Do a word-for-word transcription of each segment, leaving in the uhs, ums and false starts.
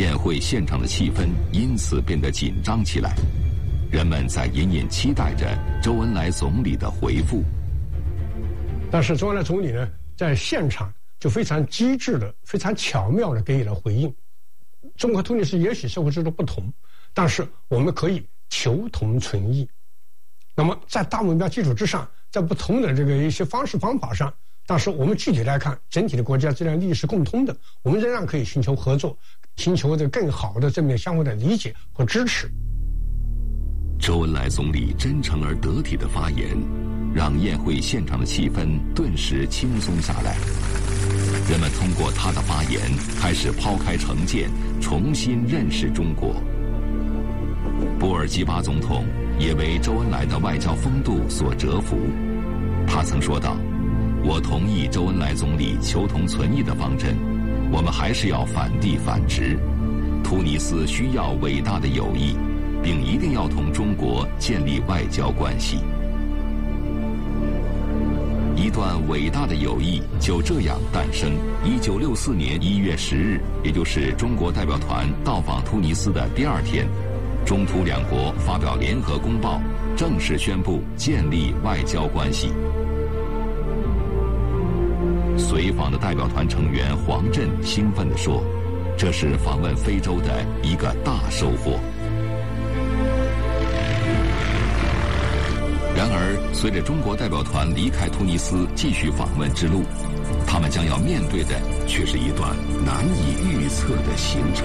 宴会现场的气氛因此变得紧张起来，人们在隐隐期待着周恩来总理的回复。 但是周恩来总理呢，在现场就非常机智的、非常巧妙的给予了回应。中国和突尼斯也许社会制度不同，但是我们可以求同存异。那么在大目标基础之上，在不同的这个一些方式方法上，但是我们具体来看，整体的国家质量利益是共通的，我们仍然可以寻求合作，寻求的更好的这么相互的理解和支持。 周恩来总理真诚而得体的发言，让宴会现场的气氛顿时轻松下来。人们通过他的发言，开始抛开成见，重新认识中国。布尔基巴总统也为周恩来的外交风度所折服。他曾说道：“我同意周恩来总理求同存异的方针，我们还是要反帝反殖。突尼斯需要伟大的友谊，并一定要同中国建立外交关系。”一段伟大的友谊就这样诞生。一九六四年一月十日，也就是中国代表团到访突尼斯的第二天，中突两国发表联合公报，正式宣布建立外交关系。随访的代表团成员黄振兴奋地说：“这是访问非洲的一个大收获。”然而，随着中国代表团离开突尼斯继续访问之路，他们将要面对的却是一段难以预测的行程。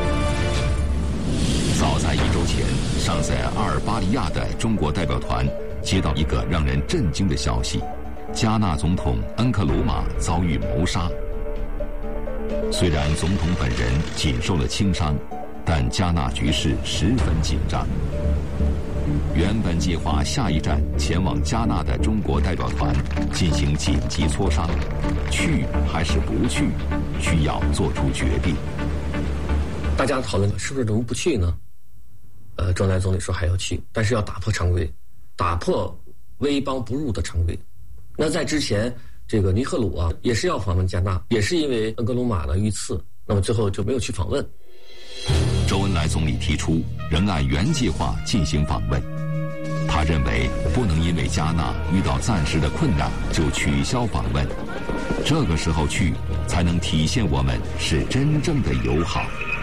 早在一周前，尚在阿尔巴利亚的中国代表团接到一个让人震惊的消息：加纳总统恩克鲁玛遭遇谋杀。虽然总统本人仅受了轻伤，但加纳局势十分紧张。原本计划下一站前往加纳的中国代表团进行紧急磋商，去还是不去，需要做出决定。 大家讨论是不是能不去呢？呃，周恩来总理说还要去，但是要打破常规，打破威邦不入的常规。那在之前，这个尼赫鲁啊也是要访问加纳，也是因为恩格鲁玛的遇刺，那么最后就没有去访问。 周恩来总理提出仍按原计划进行访问，他认为不能因为加纳遇到暂时的困难就取消访问，这个时候去才能体现我们是真正的友好。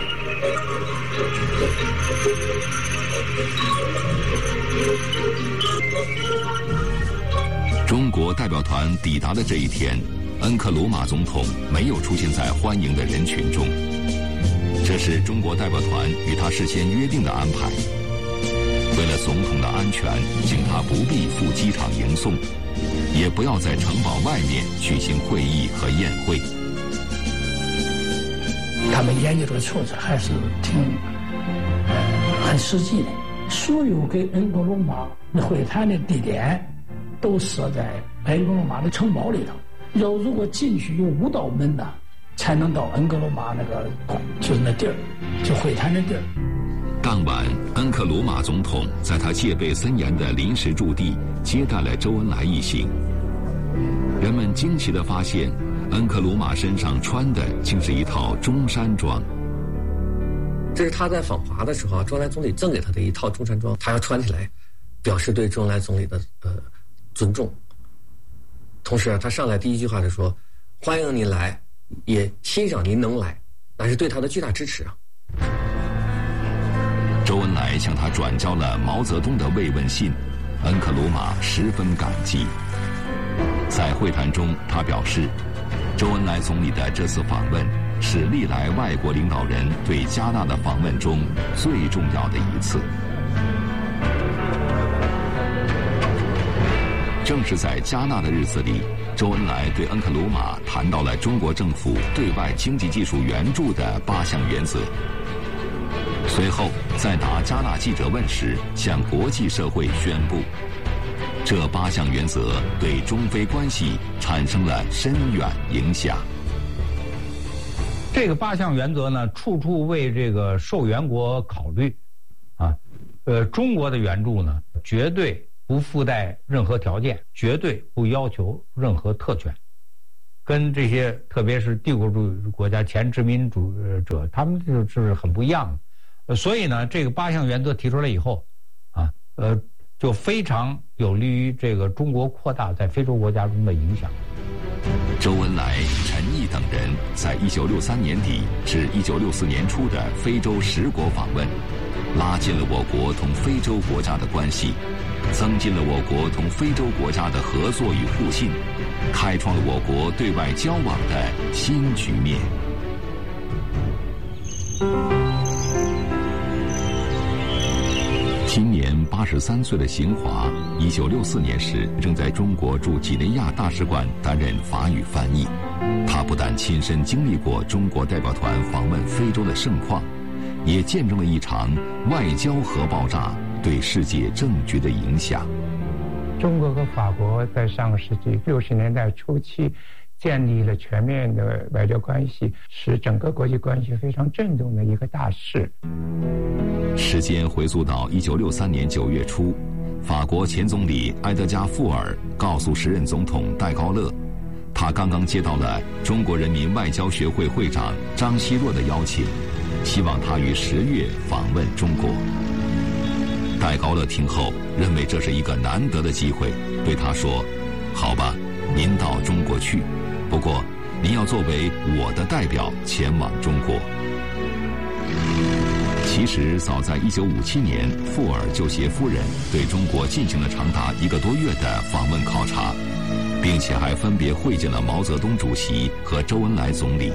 中国代表团抵达的这一天，恩克鲁玛总统没有出现在欢迎的人群中。这是中国代表团与他事先约定的安排。为了总统的安全，请他不必赴机场迎送，也不要在城堡外面举行会议和宴会。 他们研究这个措施还是挺呃很实际的。所有跟恩格鲁玛会谈的地点都设在恩格鲁玛的城堡里头。要如果进去有五道门的，才能到恩格鲁玛那个就是那地儿，就会谈的地儿。 当晚，恩克鲁玛总统在他戒备森严的临时驻地接待了周恩来一行。人们惊奇地发现，恩克鲁玛身上穿的竟是一套中山装。 这是他在访华的时候，周恩来总理赠给他的一套中山装，他要穿起来，表示对周恩来总理的呃尊重。同时，他上来第一句话就说：“欢迎您来，也欣赏您能来，那是对他的巨大支持啊。” 周恩来向他转交了毛泽东的慰问信，恩克鲁玛十分感激。在会谈中，他表示，周恩来总理的这次访问是历来外国领导人对加纳的访问中最重要的一次。正是在加纳的日子里，周恩来对恩克鲁玛谈到了中国政府对外经济技术援助的八项原则。随后，在答加纳记者问时，向国际社会宣布，这八项原则对中非关系产生了深远影响。 这个八项原则呢，处处为这个受援国考虑，啊，呃，中国的援助呢，绝对不附带任何条件，绝对不要求任何特权， 跟这些特别是帝国主义国家前殖民主者，他们就是很不一样的。呃，所以呢，这个八项原则提出来以后，啊，呃，就非常有利于这个中国扩大在非洲国家中的影响。 周恩来、陈毅等人在一九六三年底至一九六四年初的非洲十国访问，拉近了我国同非洲国家的关系，增进了我国同非洲国家的合作与互信，开创了我国对外交往的新局面。今年八十三岁的邢华，一九六四年时正在中国驻几内亚大使馆担任法语翻译。他不但亲身经历过中国代表团访问非洲的盛况，也见证了一场外交核爆炸对世界政局的影响。 中国和法国在上个世纪六十年代初期建立了全面的外交关系，是整个国际关系非常震动的一个大事。 时间回溯到一九六三年九月初，法国前总理埃德加·富尔告诉时任总统戴高乐，他刚刚接到了中国人民外交学会会长张奚若的邀请，希望他于十月访问中国。戴高乐听后认为这是一个难得的机会，对他说：“好吧，您到中国去，不过您要作为我的代表前往中国。”其实早在一九五七年，富尔就携夫人对中国进行了长达一个多月的访问考察，并且还分别会见了毛泽东主席和周恩来总理。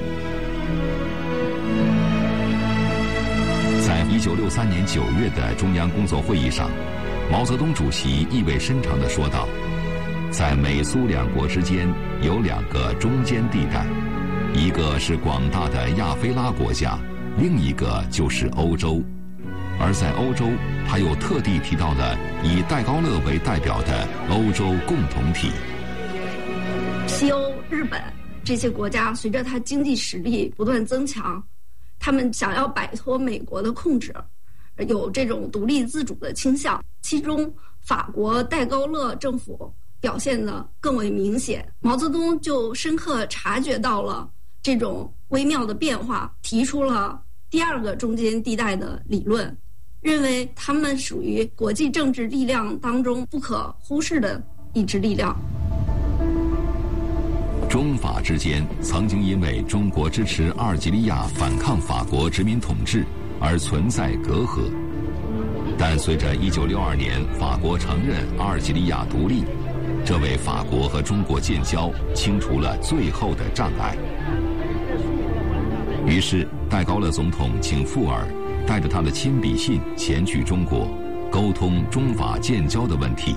在一九六三年九月的中央工作会议上，毛泽东主席意味深长地说道：“在美苏两国之间有两个中间地带，一个是广大的亚非拉国家，另一个就是欧洲。而在欧洲，他又特地提到了以戴高乐为代表的欧洲共同体。” 西欧、日本这些国家随着它经济实力不断增强，他们想要摆脱美国的控制，有这种独立自主的倾向。其中，法国戴高乐政府表现得更为明显。毛泽东就深刻察觉到了这种微妙的变化，提出了第二个中间地带的理论，认为他们属于国际政治力量当中不可忽视的一支力量。 中法之间曾经因为中国支持阿尔及利亚反抗法国殖民统治而存在隔阂，但随着一九六二年法国承认阿尔及利亚独立，这为法国和中国建交清除了最后的障碍。于是戴高乐总统请富尔带着他的亲笔信前去中国，沟通中法建交的问题。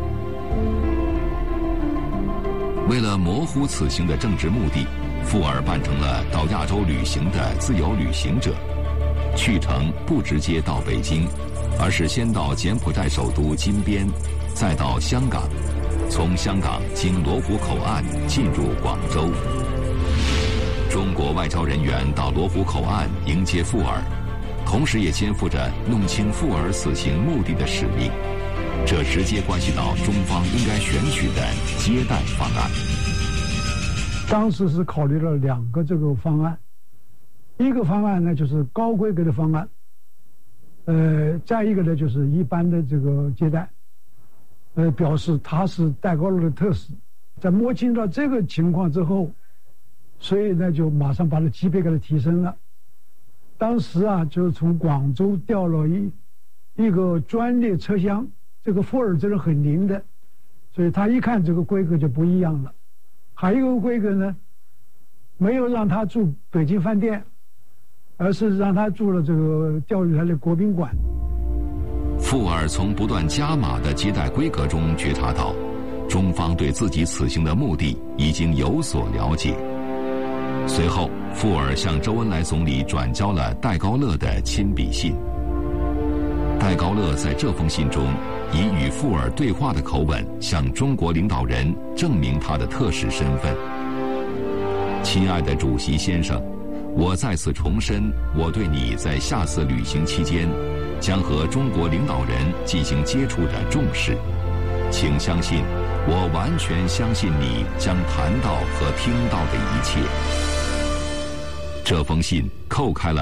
为了模糊此行的政治目的，富尔扮成了到亚洲旅行的自由旅行者，去程不直接到北京，而是先到柬埔寨首都金边，再到香港，从香港经罗湖口岸进入广州。中国外交人员到罗湖口岸迎接富尔，同时也肩负着弄清富尔此行目的的使命。这直接关系到中方应该选取的接待方案。 当时是考虑了两个这个方案，一个方案呢就是高规格的方案，呃，再一个呢就是一般的这个接待，呃，表示他是戴高乐的特使。在摸清到这个情况之后，所以呢就马上把他级别给他提升了。当时啊，就是从广州调了一一个专列车厢。这个富尔这人很灵的，所以他一看这个规格就不一样了。还有一个规格呢，没有让他住北京饭店，而是让他住了这个钓鱼台的国宾馆。 富尔从不断加码的接待规格中觉察到，中方对自己此行的目的已经有所了解。随后，富尔向周恩来总理转交了戴高乐的亲笔信。戴高乐在这封信中以与富尔对话的口吻向中国领导人证明他的特使身份。亲爱的主席先生，我在此重申我对你在下次旅行期间将和中国领导人进行接触的重视。请相信， 我完全相信你将谈到和听到的一切。这封信扣开了